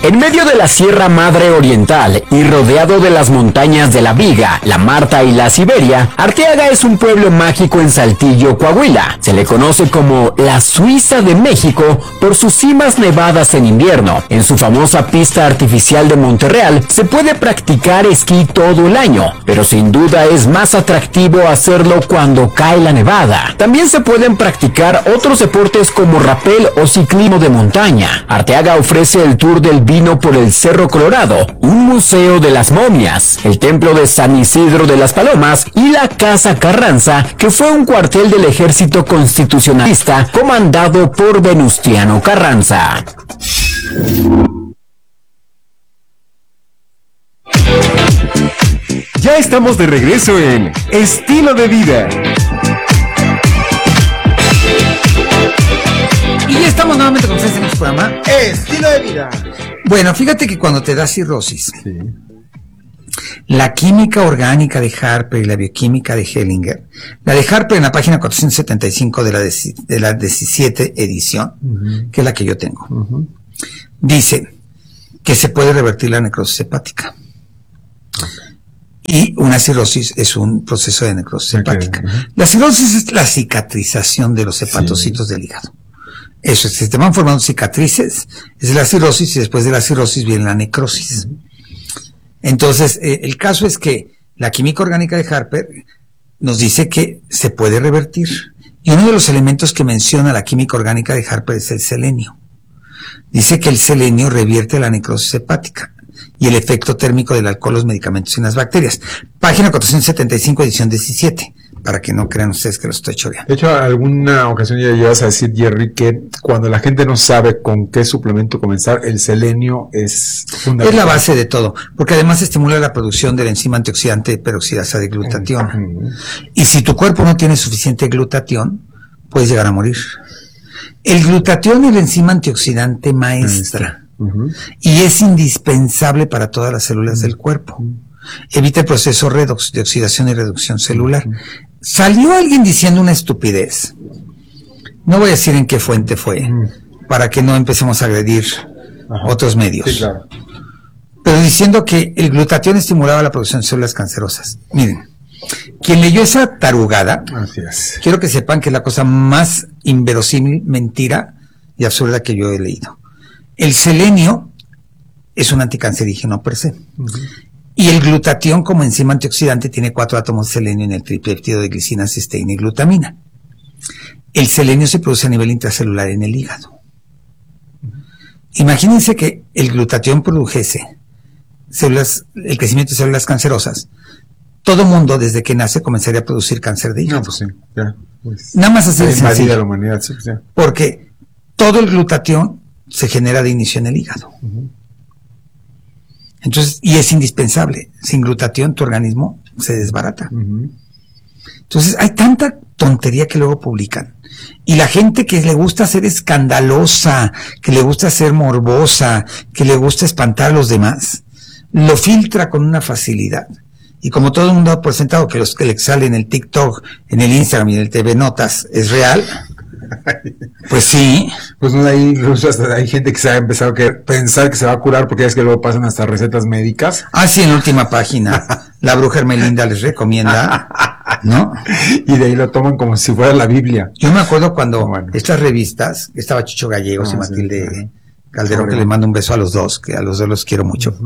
En medio de la Sierra Madre Oriental y rodeado de las montañas de la Viga, la Marta y la Siberia, Arteaga es un pueblo mágico en Saltillo, Coahuila. Se le conoce como la Suiza de México por sus cimas nevadas en invierno. En su famosa pista artificial de Monterreal se puede practicar esquí todo el año, pero sin duda es más atractivo hacerlo cuando cae la nevada. También se pueden practicar otros deportes como rapel o ciclismo de montaña. Arteaga ofrece el tour del vino por el Cerro Colorado, un museo de las momias, el templo de San Isidro de las Palomas y la Casa Carranza, que fue un cuartel del ejército constitucionalista comandado por Venustiano Carranza. Ya estamos de regreso en Estilo de Vida. Y ya estamos nuevamente con ustedes en este programa Estilo de Vida. Bueno, fíjate que cuando te da cirrosis, Sí. la química orgánica de Harper y la bioquímica de Hellinger, la de Harper en la página 475 de la 17 edición, que es la que yo tengo, dice que se puede revertir la necrosis hepática. Y una cirrosis es un proceso de necrosis hepática. La cirrosis es la cicatrización de los hepatocitos del hígado. Eso, se te van formando cicatrices, es la cirrosis, y después de la cirrosis viene la necrosis. Entonces, el caso es que la química orgánica de Harper nos dice que se puede revertir. Y uno de los elementos que menciona la química orgánica de Harper es el selenio. Dice que el selenio revierte la necrosis hepática y el efecto térmico del alcohol, los medicamentos y las bacterias. Página 475, edición 17, para que no crean ustedes que lo estoy choreando. De hecho, alguna ocasión ya llevas a decir, Jerry, que cuando la gente no sabe con qué suplemento comenzar, el selenio es fundamental. Es la base de todo, porque además estimula la producción de la enzima antioxidante peroxidasa de glutatión. Y si tu cuerpo no tiene suficiente glutatión, puedes llegar a morir. El glutatión es la enzima antioxidante maestra. Y es indispensable para todas las células del cuerpo. Evita el proceso redox de oxidación y reducción celular. Salió alguien diciendo una estupidez. No voy a decir en qué fuente fue, para que no empecemos a agredir otros medios. Sí, claro. Pero diciendo que el glutatión estimulaba la producción de células cancerosas. Miren, quien leyó esa tarugada, Así es. quiero que sepan que es la cosa más inverosímil, mentira y absurda que yo he leído. El selenio es un anticancerígeno per se. Y el glutatión, como enzima antioxidante, tiene 4 átomos de selenio en el tripéptido de glicina, cisteína y glutamina. El selenio se produce a nivel intracelular en el hígado. Imagínense que el glutatión produjese el crecimiento de células cancerosas. Todo mundo, desde que nace, comenzaría a producir cáncer de hígado. No, pues sí, ya. Pues, Nada más así de sencillo. la humanidad, sí, pues ya. Porque todo el glutatión se genera de inicio en el hígado. Entonces, y es indispensable. Sin glutatión tu organismo se desbarata. Entonces, hay tanta tontería que luego publican. Y la gente que le gusta ser escandalosa, que le gusta ser morbosa, que le gusta espantar a los demás, lo filtra con una facilidad. Y como todo el mundo ha presentado que los que le salen en el TikTok, en el Instagram y en el TV Notas es real, pues sí. Pues no, hay, incluso hasta hay gente que se ha empezado a pensar que se va a curar porque es que luego pasan hasta recetas médicas. Ah, sí, en la última página. La bruja Hermelinda les recomienda, ¿no? Y de ahí lo toman como si fuera la Biblia. Yo me acuerdo cuando estas revistas, estaba Chicho Gallegos y Matilde Calderón, que le mando un beso a los dos, que a los dos los quiero mucho.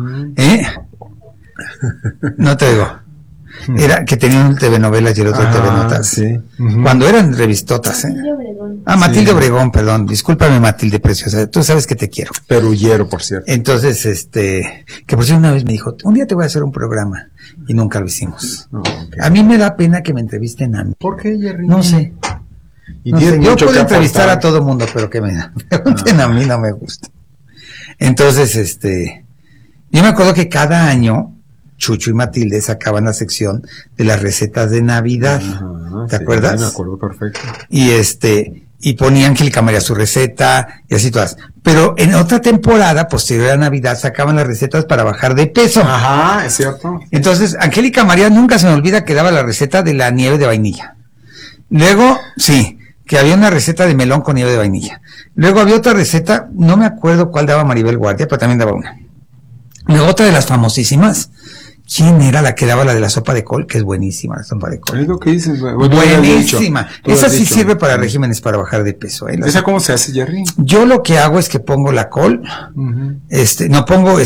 No te digo. Era que tenían un TV Novelas y el otro TV Notas. Sí. Cuando eran revistotas, Matilde Obregón, perdón. Discúlpame, Matilde preciosa. Tú sabes que te quiero. Perullero, por cierto. Entonces, que por cierto una vez me dijo, un día te voy a hacer un programa. Y nunca lo hicimos. A mí me da pena que me entrevisten a mí. ¿Por qué, Jerry? No sé. No sé. Yo puedo entrevistar a todo mundo, pero que me pregunten a mí no me gusta. Entonces, yo me acuerdo que cada año Chucho y Matilde sacaban la sección de las recetas de Navidad. ¿Te acuerdas? Sí, me acuerdo perfecto. Y ponían que Angélica María su receta y así todas. Pero en otra temporada, posterior a Navidad, sacaban las recetas para bajar de peso. Ajá, es cierto. Entonces, Angélica María nunca se me olvida que daba la receta de la nieve de vainilla. Luego, sí, que había una receta de melón con nieve de vainilla. Luego había otra receta, no me acuerdo cuál daba Maribel Guardia, pero también daba una. Luego otra de las famosísimas, ¿quién era la que daba la de la sopa de col? Que es buenísima la sopa de col. Es lo que dices, buenísima. Esa sí sirve para regímenes para bajar de peso. ¿Esa cómo se hace, Jerry? Yo lo que hago es que pongo la col, pongo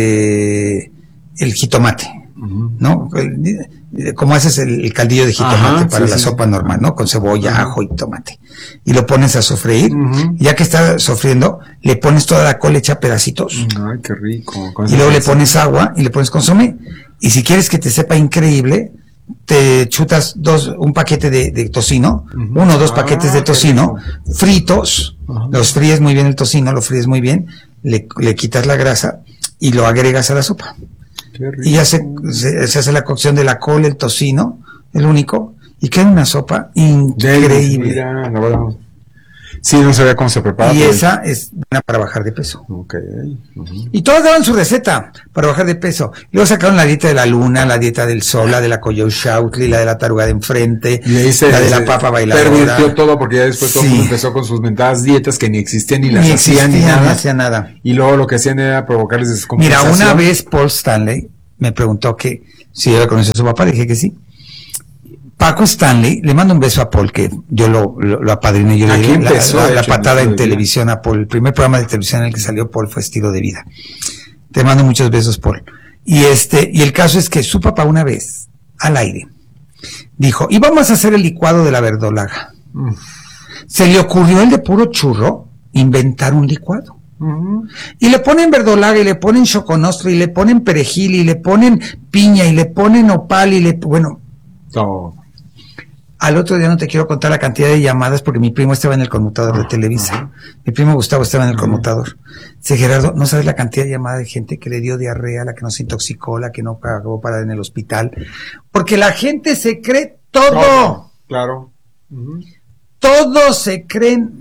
el jitomate, ¿no? Como haces el caldillo de jitomate para la sopa normal, ¿no? Con cebolla, ajo y tomate. Y lo pones a sofreír. Ya que está sofriendo, le pones toda la col hecha a pedacitos. Ay, qué rico. Y luego le pones agua y le pones consomé. Y si quieres que te sepa increíble, te chutas un paquete de tocino, 1 o 2 paquetes de tocino, fritos, los fríes muy bien el tocino, lo fríes muy bien, le quitas la grasa y lo agregas a la sopa. Y ya se hace la cocción de la col, el tocino, el único, y queda una sopa increíble. Mira, la verdad. Sí, no sabía cómo se prepara. Y esa es buena para bajar de peso. Okay. Y todos daban su receta para bajar de peso. Luego sacaron la dieta de la luna, la dieta del sol, la de la coyolxautli, la de la taruga de enfrente, la de la papa bailadora. Pervirtió todo porque ya después todo el mundo empezó con sus mentadas dietas que ni existían ni las hacían ni hacían nada. Y luego lo que hacían era provocarles descompensación. Mira, una vez Paul Stanley me preguntó que si yo conocía a su papá, le dije que sí. Paco Stanley, le mando un beso a Paul, que yo lo apadriné, yo le di la patada en televisión a Paul. El primer programa de televisión en el que salió Paul fue Estilo de Vida. Te mando muchos besos, Paul. Y el caso es que su papá una vez, al aire, dijo, y vamos a hacer el licuado de la verdolaga. Se le ocurrió el de puro churro inventar un licuado. Y le ponen verdolaga, y le ponen choconostra, y le ponen perejil, y le ponen piña, y le ponen nopal, y todo. Al otro día no te quiero contar la cantidad de llamadas porque mi primo estaba en el conmutador de Televisa. Mi primo Gustavo estaba en el conmutador. Dice, Gerardo, no sabes la cantidad de llamadas de gente que le dio diarrea, la que no se intoxicó, la que no acabó parada en el hospital. Porque la gente se cree todo. Claro. Todos se creen.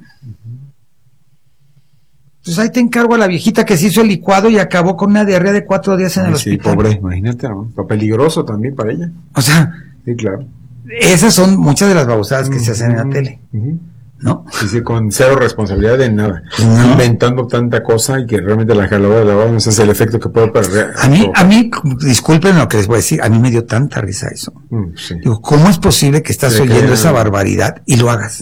Pues ahí te encargo a la viejita que se hizo el licuado y acabó con una diarrea de 4 días en el hospital. Sí, pobre, imagínate, ¿no? Peligroso también para ella. O sea, sí, claro. Esas son muchas de las babosadas que se hacen en la tele, ¿no? Sí, con cero responsabilidad de nada. Inventando tanta cosa y que realmente la jalada de la baba no es el efecto que puede perder. A mí, disculpen lo que les voy a decir, a mí me dio tanta risa eso. Sí. Digo, ¿cómo es posible que estás oyendo esa barbaridad y lo hagas?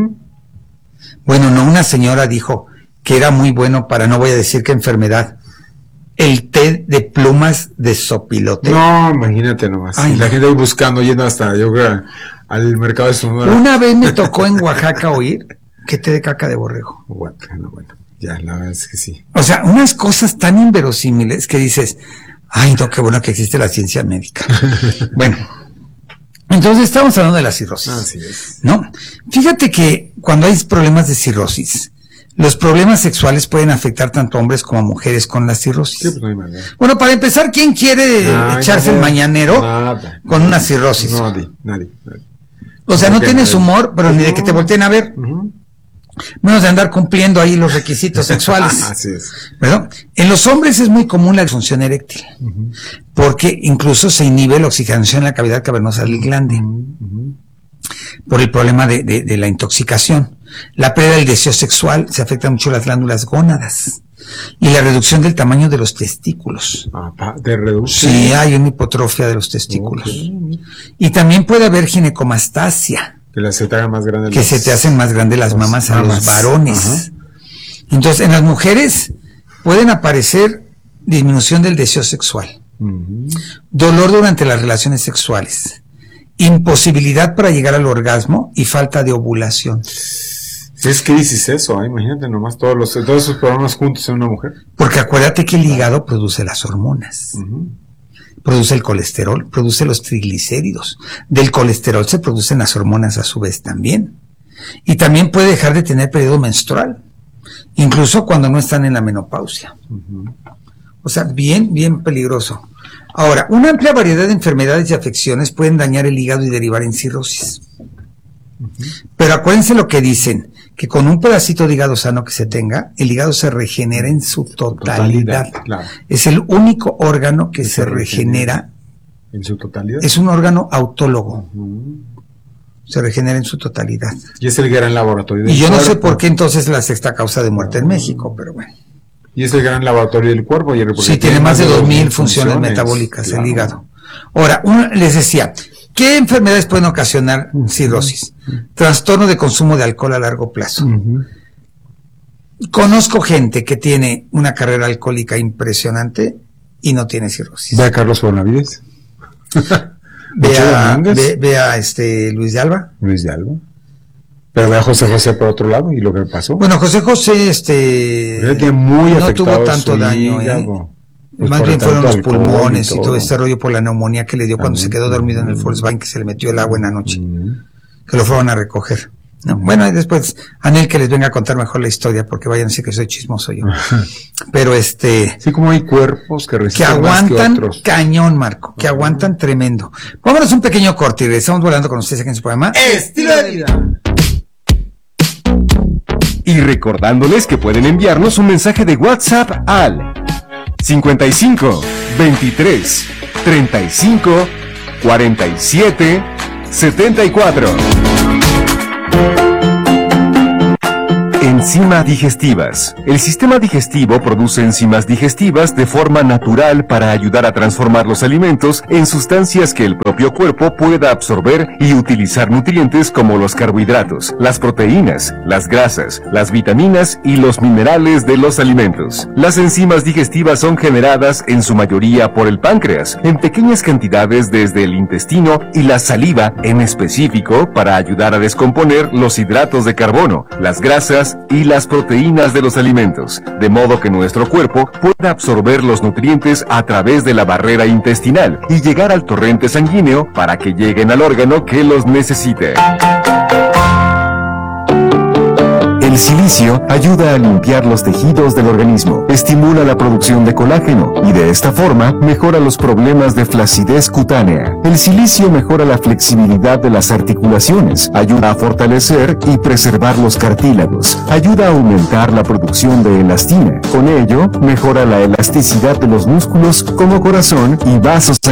Bueno, no, una señora dijo que era muy bueno para, no voy a decir qué enfermedad, el té de plumas de sopilote. No, imagínate nomás. Ay, la gente ahí buscando, yendo hasta, yo creo, al mercado de Sonora. Una vez me tocó en Oaxaca oír que té de caca de borrego. Bueno, ya, la verdad es que sí. O sea, unas cosas tan inverosímiles que dices, ay, no, qué bueno que existe la ciencia médica. Bueno, entonces estamos hablando de la cirrosis. Así es. ¿No? Fíjate que cuando hay problemas de cirrosis, los problemas sexuales pueden afectar tanto a hombres como a mujeres con la cirrosis. Sí, pues no hay manera. Bueno, para empezar, ¿quién quiere echarse el mañanero con una cirrosis? Nadie. O sea, no tienes humor, pero ni de que te volteen a ver. Menos de andar cumpliendo ahí los requisitos sexuales. Así es. ¿Verdad? En los hombres es muy común la disfunción eréctil, porque incluso se inhibe la oxigenación en la cavidad cavernosa del glande, por el problema de la intoxicación. La pérdida del deseo sexual, se afectan mucho las glándulas gónadas, y la reducción del tamaño de los testículos. ¿De reducción? Sí, hay una hipotrofia de los testículos. Okay. Y también puede haber ginecomastasia. Que se te hagan más grandes. Que se te hacen más grandes las mamas a los varones. Entonces, en las mujeres pueden aparecer disminución del deseo sexual, dolor durante las relaciones sexuales, imposibilidad para llegar al orgasmo y falta de ovulación. Es crisis eso, imagínate nomás todos esos problemas juntos en una mujer. Porque acuérdate que el hígado produce las hormonas, produce el colesterol, produce los triglicéridos. Del colesterol se producen las hormonas a su vez también. Y también puede dejar de tener periodo menstrual, incluso cuando no están en la menopausia. O sea, bien peligroso. Ahora, una amplia variedad de enfermedades y afecciones pueden dañar el hígado y derivar en cirrosis. Pero acuérdense lo que dicen, que con un pedacito de hígado sano que se tenga, el hígado se regenera en su totalidad. Claro. Es el único órgano que se regenera en su totalidad. Es un órgano autólogo. se regenera en su totalidad. Y es el gran laboratorio del cuerpo. Y yo no sé por qué entonces la sexta causa de muerte en México, pero bueno. Y es el gran laboratorio del cuerpo. Sí, tiene más de 2.000 funciones metabólicas, claro. El hígado. Ahora, les decía, ¿qué enfermedades pueden ocasionar cirrosis? Trastorno de consumo de alcohol a largo plazo. Conozco gente que tiene una carrera alcohólica impresionante y no tiene cirrosis. Ve a Carlos Bonavides. Ve a Luis de Alba. Luis de Alba. Pero ve a José José por otro lado, ¿y lo que pasó? Bueno, José José, muy no tuvo tanto daño, pues más bien fueron los pulmones y todo este rollo por la neumonía que le dio cuando se quedó dormido en el Volkswagen, que se le metió el agua en la noche, que lo fueron a recoger. No, bueno, y después, Anel que les venga a contar mejor la historia, porque vayan a decir que soy chismoso yo. Pero sí, como hay cuerpos que aguantan más que cañón, Marco, que aguantan tremendo. Vámonos un pequeño corte y regresamos volando con ustedes aquí en su programa Estilo de Vida. Y recordándoles que pueden enviarnos un mensaje de WhatsApp al 55 23 35 47 74. Enzimas digestivas. El sistema digestivo produce enzimas digestivas de forma natural para ayudar a transformar los alimentos en sustancias que el propio cuerpo pueda absorber y utilizar nutrientes como los carbohidratos, las proteínas, las grasas, las vitaminas y los minerales de los alimentos. Las enzimas digestivas son generadas en su mayoría por el páncreas, en pequeñas cantidades desde el intestino y la saliva en específico para ayudar a descomponer los hidratos de carbono, las grasas y las proteínas de los alimentos, de modo que nuestro cuerpo pueda absorber los nutrientes a través de la barrera intestinal y llegar al torrente sanguíneo para que lleguen al órgano que los necesite. El silicio ayuda a limpiar los tejidos del organismo, estimula la producción de colágeno y de esta forma mejora los problemas de flacidez cutánea. El silicio mejora la flexibilidad de las articulaciones, ayuda a fortalecer y preservar los cartílagos, ayuda a aumentar la producción de elastina. Con ello, mejora la elasticidad de los músculos como corazón y vasos sanguíneos.